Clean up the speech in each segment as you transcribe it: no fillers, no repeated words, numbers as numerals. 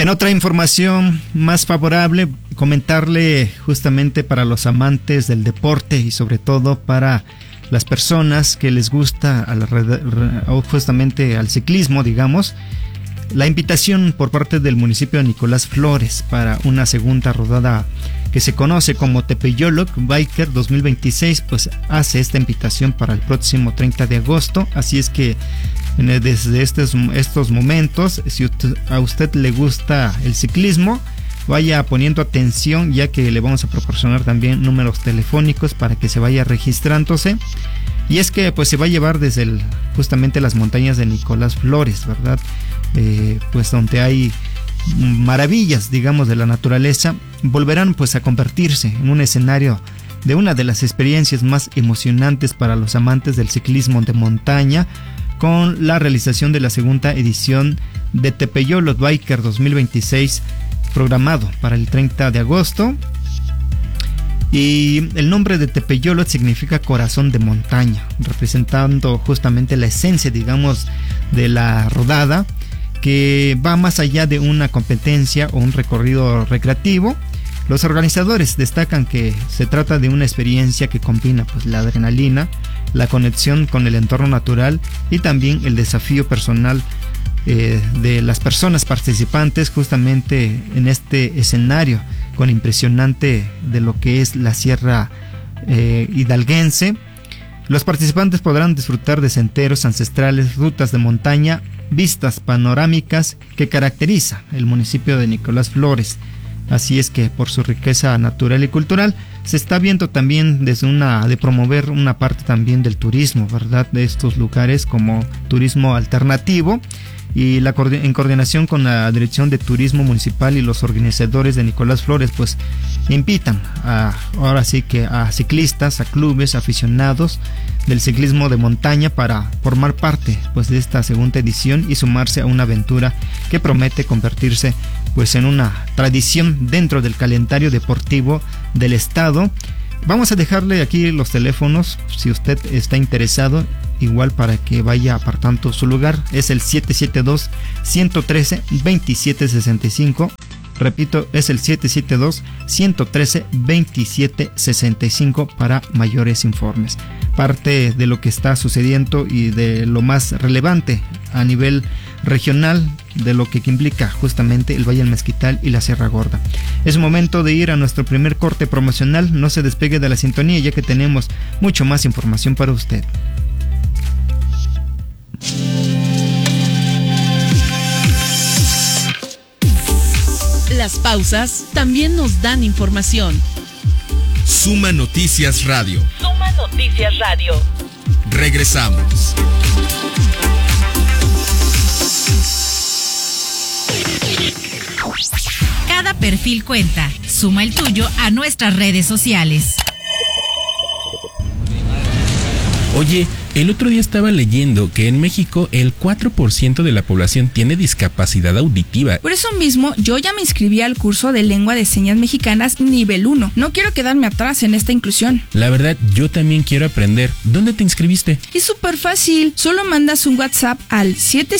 En otra información más favorable, comentarle justamente para los amantes del deporte y sobre todo para las personas que les gusta justamente al ciclismo, digamos, la invitación por parte del municipio de Nicolás Flores para una segunda rodada que se conoce como Tepeyolotl Biker 2026, pues hace esta invitación para el próximo 30 de agosto, así es que desde estos momentos, si a usted le gusta el ciclismo, vaya poniendo atención, ya que le vamos a proporcionar también números telefónicos para que se vaya registrándose. Y es que pues se va a llevar desde justamente las montañas de Nicolás Flores, ¿verdad? Pues donde hay maravillas, digamos, de la naturaleza, volverán pues a convertirse en un escenario de una de las experiencias más emocionantes para los amantes del ciclismo de montaña, con la realización de la segunda edición de Tepeyolotl Biker 2026, programado para el 30 de agosto. Y el nombre de Tepeyolotl significa corazón de montaña, representando justamente la esencia, digamos, de la rodada, que va más allá de una competencia o un recorrido recreativo. Los organizadores destacan que se trata de una experiencia que combina pues la adrenalina, la conexión con el entorno natural y también el desafío personal de las personas participantes justamente en este escenario con impresionante de lo que es la sierra hidalguense. Los participantes podrán disfrutar de senderos ancestrales, rutas de montaña, vistas panorámicas que caracteriza el municipio de Nicolás Flores. Así es que por su riqueza natural y cultural se está viendo también de promover una parte también del turismo, ¿verdad? De estos lugares como turismo alternativo, y en coordinación con la Dirección de Turismo Municipal y los organizadores de Nicolás Flores, pues invitan ahora sí que a ciclistas, a clubes, aficionados del ciclismo de montaña para formar parte pues de esta segunda edición y sumarse a una aventura que promete convertirse pues en una tradición dentro del calendario deportivo del estado. Vamos a dejarle aquí los teléfonos si usted está interesado, igual para que vaya apartando su lugar. Es el 772-113-2765. Repito, es el 772-113-2765 para mayores informes. Parte de lo que está sucediendo y de lo más relevante a nivel regional, de lo que implica justamente el Valle del Mezquital y la Sierra Gorda. Es momento de ir a nuestro primer corte promocional. No se despegue de la sintonía, ya que tenemos mucho más información para usted. Las pausas también nos dan información. Suma Noticias Radio. Suma Noticias Radio. Regresamos. Cada perfil cuenta. Suma el tuyo a nuestras redes sociales. Oye, el otro día estaba leyendo que en México el 4% de la población tiene discapacidad auditiva. Por eso mismo, yo ya me inscribí al curso de Lengua de Señas Mexicanas nivel 1. No quiero quedarme atrás en esta inclusión. La verdad, yo también quiero aprender. ¿Dónde te inscribiste? Es súper fácil. Solo mandas un WhatsApp al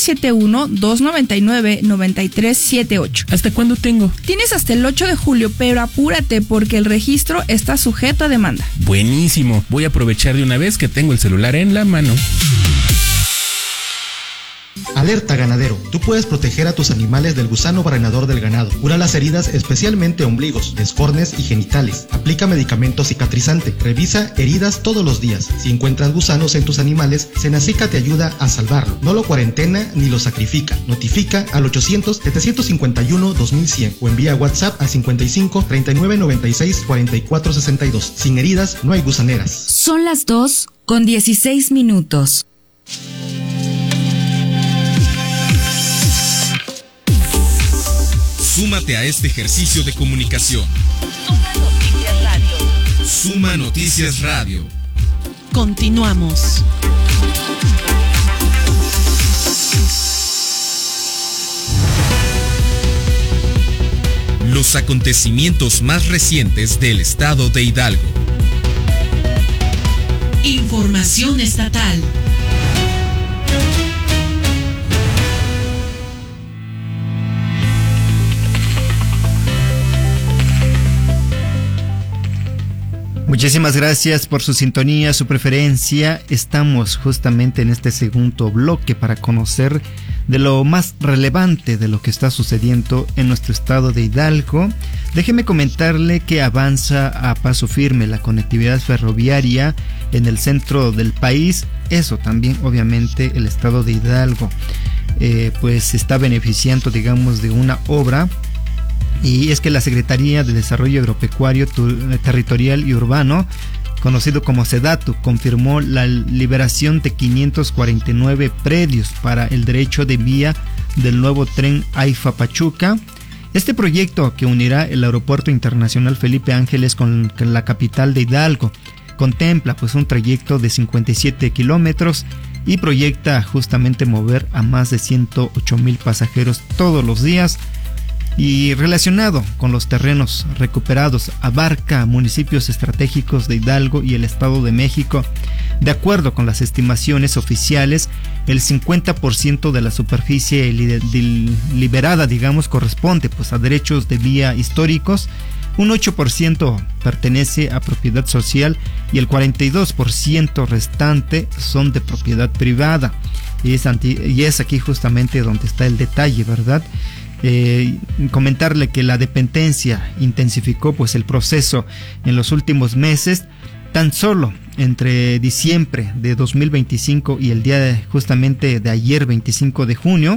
771-299-9378. ¿Hasta cuándo tengo? Tienes hasta el 8 de julio, pero apúrate porque el registro está sujeto a demanda. Buenísimo. Voy a aprovechar de una vez que tengo el celular en la mano. Alerta ganadero, tú puedes proteger a tus animales del gusano barrenador del ganado. Cura las heridas, especialmente ombligos, descornes y genitales. Aplica medicamento cicatrizante. Revisa heridas todos los días. Si encuentras gusanos en tus animales, Senacica te ayuda a salvarlo. No lo cuarentena ni lo sacrifica. Notifica al 800-751-2100 o envía WhatsApp a 55 39 96 44 62. Sin heridas no hay gusaneras. Son las 2:16. Súmate a este ejercicio de comunicación. Suma Noticias Radio. Suma Noticias Radio. Continuamos. Los acontecimientos más recientes del estado de Hidalgo. Información estatal. Muchísimas gracias por su sintonía, su preferencia. Estamos justamente en este segundo bloque para conocer de lo más relevante de lo que está sucediendo en nuestro estado de Hidalgo. Déjeme comentarle que avanza a paso firme la conectividad ferroviaria en el centro del país. Eso también, obviamente, el estado de Hidalgo pues se está beneficiando, digamos, de una obra. Y es que la Secretaría de Desarrollo Agropecuario, Territorial y Urbano, conocido como SEDATU, confirmó la liberación de 549 predios para el derecho de vía del nuevo tren AIFA-Pachuca. Este proyecto, que unirá el Aeropuerto Internacional Felipe Ángeles con la capital de Hidalgo, contempla pues un trayecto de 57 kilómetros y proyecta justamente mover a más de 108,000 pasajeros todos los días. Y relacionado con los terrenos recuperados, abarca municipios estratégicos de Hidalgo y el Estado de México. De acuerdo con las estimaciones oficiales, el 50% de la superficie liberada, digamos, corresponde pues a derechos de vía históricos, un 8% pertenece a propiedad social y el 42% restante son de propiedad privada. Y es aquí justamente donde está el detalle, ¿verdad? Comentarle que la dependencia intensificó pues el proceso en los últimos meses. Tan solo entre diciembre de 2025 y el día justamente de ayer, 25 de junio,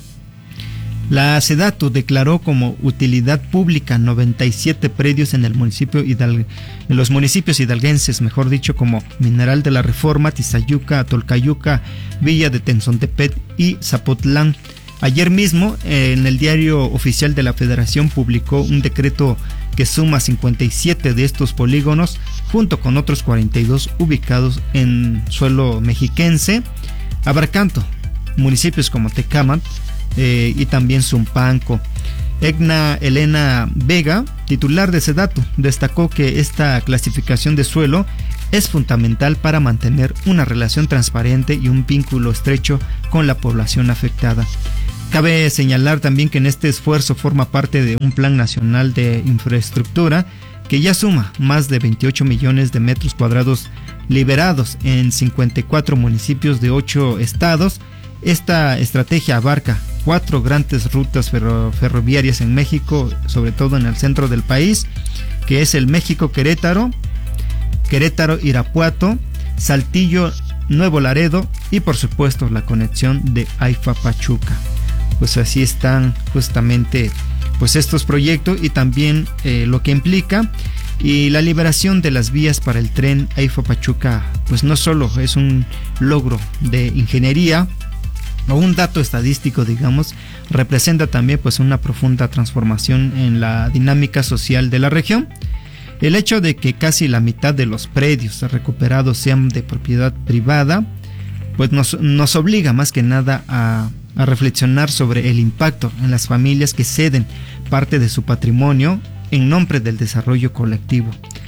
la SEDATU declaró como utilidad pública 97 predios en el municipio en los municipios hidalguenses, mejor dicho, como Mineral de la Reforma, Tizayuca, Tolcayuca, Villa de Tenzontepet y Zapotlán. Ayer mismo, en el Diario Oficial de la Federación, publicó un decreto que suma 57 de estos polígonos, junto con otros 42 ubicados en suelo mexiquense, abarcando municipios como Tecámac y también Zumpanco. Egna Elena Vega, titular de SEDATU, destacó que esta clasificación de suelo es fundamental para mantener una relación transparente y un vínculo estrecho con la población afectada. Cabe señalar también que en este esfuerzo forma parte de un plan nacional de infraestructura que ya suma más de 28 millones de metros cuadrados liberados en 54 municipios de 8 estados. Esta estrategia abarca 4 grandes rutas ferroviarias en México, sobre todo en el centro del país, que es el México-Querétaro, Querétaro-Irapuato, Saltillo-Nuevo Laredo y por supuesto la conexión de AIFA-Pachuca. Pues así están justamente pues estos proyectos y también lo que implica, y la liberación de las vías para el tren AIFA-Pachuca pues no solo es un logro de ingeniería o un dato estadístico, digamos, representa también pues una profunda transformación en la dinámica social de la región. El hecho de que casi la mitad de los predios recuperados sean de propiedad privada pues nos obliga más que nada a reflexionar sobre el impacto en las familias que ceden parte de su patrimonio en nombre del desarrollo colectivo.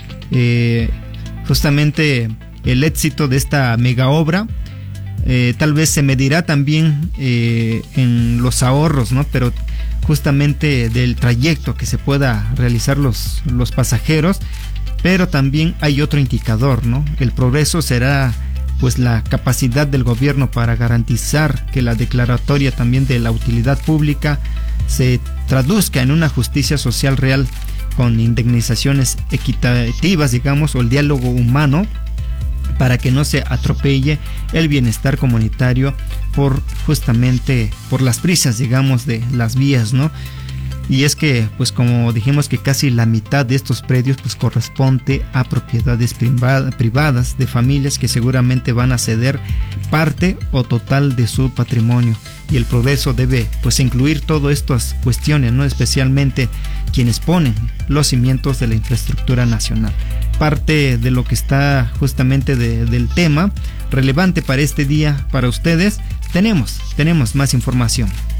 Justamente el éxito de esta mega obra tal vez se medirá también en los ahorros, ¿no? Pero justamente del trayecto que se pueda realizar los pasajeros, pero también hay otro indicador, ¿no? El progreso será pues la capacidad del gobierno para garantizar que la declaratoria también de la utilidad pública se traduzca en una justicia social real con indemnizaciones equitativas, digamos, o el diálogo humano, para que no se atropelle el bienestar comunitario justamente por las prisas, digamos, de las vías, ¿no? Y es que, pues como dijimos, que casi la mitad de estos predios pues corresponde a propiedades privadas de familias que seguramente van a ceder parte o total de su patrimonio. Y el progreso debe pues incluir todas estas cuestiones, ¿no? Especialmente quienes ponen los cimientos de la infraestructura nacional. Parte de lo que está justamente del tema relevante para este día para ustedes, tenemos más información.